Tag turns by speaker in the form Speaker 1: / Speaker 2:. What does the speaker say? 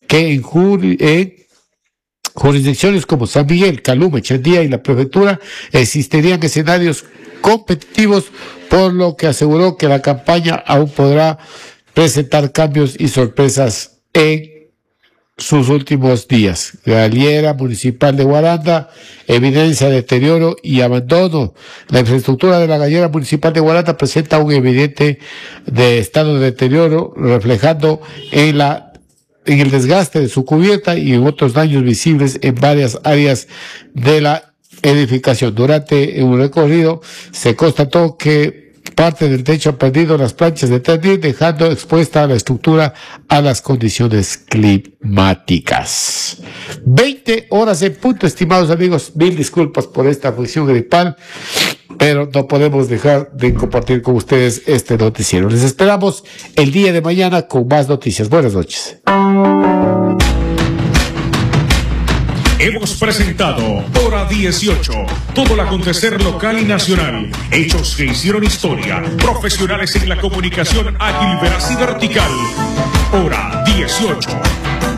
Speaker 1: que en jurisdicciones como San Miguel, Calume, Chandía y la prefectura existirían escenarios competitivos, por lo que aseguró que la campaña aún podrá presentar cambios y sorpresas en sus últimos días. Galiera Municipal de Guaranda evidencia deterioro y abandono. La infraestructura de la Galiera Municipal de Guaranda presenta un evidente estado de deterioro, reflejando en el desgaste de su cubierta y en otros daños visibles en varias áreas de la edificación. Durante un recorrido se constató que parte del techo ha perdido las planchas de tendil, dejando expuesta la estructura a las condiciones climáticas. 20 horas en punto, estimados amigos. Mil disculpas por esta aflicción gripal, pero no podemos dejar de compartir con ustedes este noticiero. Les esperamos el día de mañana con más noticias. Buenas noches.
Speaker 2: Hemos presentado Hora 18, todo el acontecer local y nacional, hechos que hicieron historia, profesionales en la comunicación ágil, veraz y vertical. Hora 18.